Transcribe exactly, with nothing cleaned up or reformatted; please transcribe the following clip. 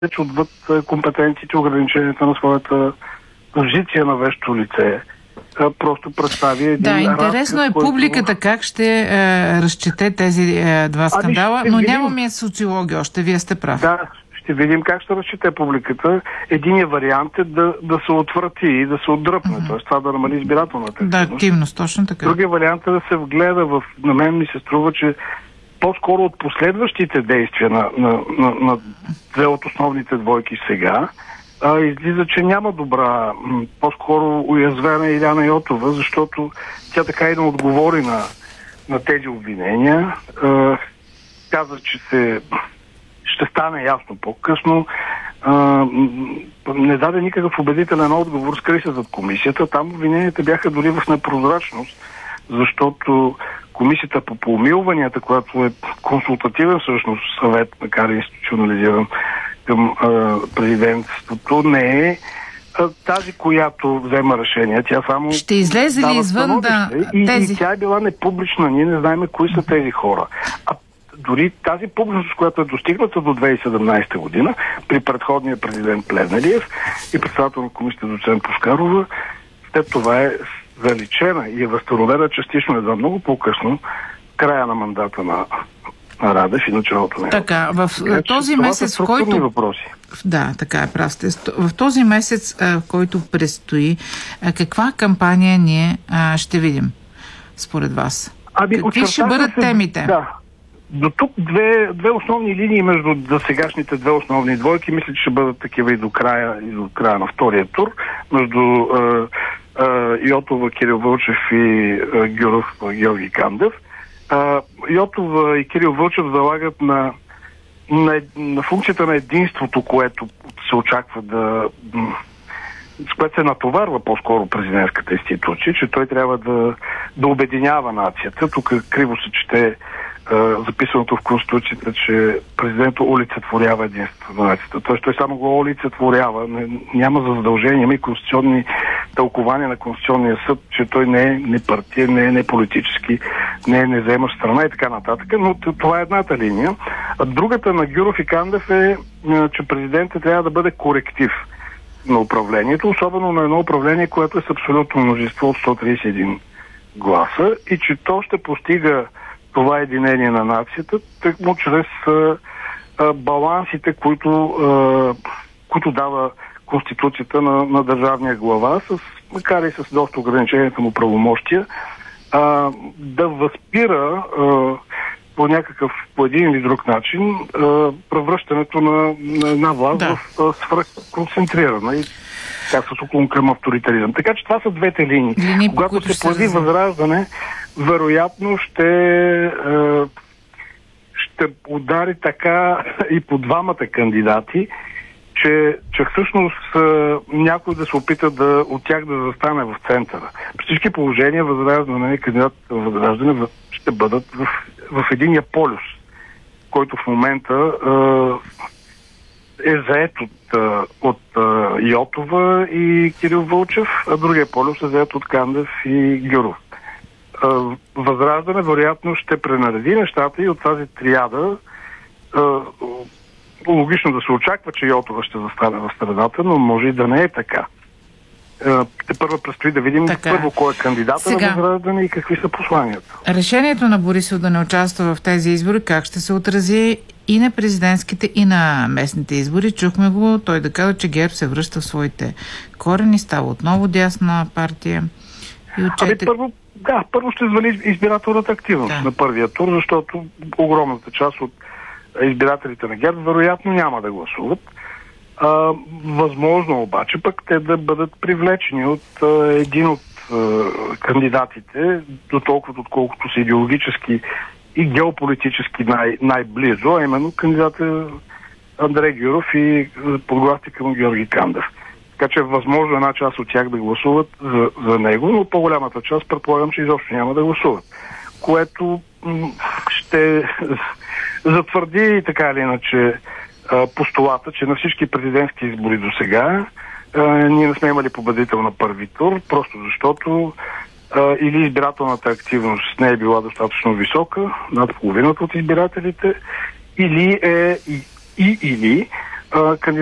че отвъд компетенциите, ограниченията на своята позиция на вещо лице. Просто представи един... Да, интересно е публиката който... как ще е, разчете тези е, два скандала, но видим... нямаме социология още, вие сте прав. Да, ще видим как ще разчете публиката. Единият вариант е да, да се отврати и да се отдръпне, mm-hmm. т.е. това да намали избирателната активност. Да, активност, точно така. Другия вариант е да се вгледа в... На мен ми се струва, че по-скоро от последващите действия на, на, на, на две от основните двойки сега, а, излиза, че няма добра, м- по-скоро уязвена Илияна Йотова, защото тя така и не отговори на, на тези обвинения. А, каза, че се, ще стане ясно по-късно. А, не даде никакъв убедителен отговор, скри се зад комисията. Там обвиненията бяха дори в непрозрачност, защото Комисията по помилванията, която е консултативен всъщност съвет, макар и институционализиран към а, президентството, не е а, тази, която взема решение. Тя само ще излезе ли извън да... И, тези... и тя е била непублична. Ние не знаем кои са тези хора. А дори тази публичност, която е достигната до две хиляди и седемнадесета година, при предходния президент Плевнелиев и председател на комисията доцент Пушкарова, след това е заличена и е възстановена частично едва много по-късно, края на мандата на, на Радев и началото на Така, в така, този месец, в който... въпроси. Да, така е, прав сте. В този месец, в който предстои, каква кампания ние а, ще видим, според вас? Аби, Какви ще бъдат се... темите? Да. До тук две, две основни линии между досегашните две основни двойки, мисля, че ще бъдат такива и до края, и до края на втория тур, между е, е, Йотова, Кирил Вълчев и е, Гюров, Георги Кандев. Е, Йотова и Кирил Вълчев залагат на, на, на функцията на единството, което се очаква да... с което се натоварва по-скоро президентската институция, че той трябва да, да обединява нацията. Тук криво се чете записаното в Конституцията, че президентът олицетворява единството на нацията. Тоест той само го олицетворява. Няма за задължение, има и конституционни тълкования на Конституционния съд, че той не е не партиен, не е не политически, не е не заемащ страна и така нататък. Но това е едната линия. А другата на Гюров и Кандев е, че президентът трябва да бъде коректив на управлението, особено на едно управление, което е с абсолютно множество от сто тридесет и един гласа и че то ще постига това единение на нацията, тъкмо чрез а, а, балансите, които, а, които дава Конституцията на, на държавния глава, с, макар и с доста ограниченията му правомощия, а, да възпира а, по някакъв, по един или друг начин, а, превръщането на, на една власт да. в свръхконцентрирана и как с около към авторитаризъм. Така че това са двете линии. Линии, когато се появи се Възраждане, вероятно ще е, ще удари така и по двамата кандидати, че, че всъщност е, някой да се опита да, от тях да застане в центъра. При всички положения Възраждане и кандидат Възраждане ще бъдат в, в единия полюс, който в момента е, е заед от, от Йотова и Кирил Вълчев, а другия полюс е заед от Кандев и Гюров. Възраждане вероятно ще пренареди нещата и от тази триада логично да се очаква, че Йотова ще застане в средата, но може и да не е така. Те първо предстои да видим така. Първо кой е кандидата Сега, на Възраждане и какви са посланията. Решението на Борисов да не участва в тези избори как ще се отрази и на президентските, и на местните избори? Чухме го той да казва, че ГЕРБ се връща в своите корени, става отново дясна партия. И отчете... Ами първо, да, първо ще звали избирателната активност да. на първия тур, защото огромната част от избирателите на ГЕРБ вероятно няма да гласуват. А, възможно обаче пък те да бъдат привлечени от а, един от а, кандидатите, до толкова отколкото са идеологически и геополитически най- най-близо, а именно кандидата Андрей Гюров и подгласник му Георги Кандев. Така че е възможно една част от тях да гласуват за, за него, но по-голямата част предполагам, че изобщо няма да гласуват. Което м- ще затвърди така или иначе постулата, че на всички президентски избори до сега ние не сме имали победител на първи тур, просто защото а, или избирателната активност не е била достатъчно висока, над половината от избирателите, или е и, и или а,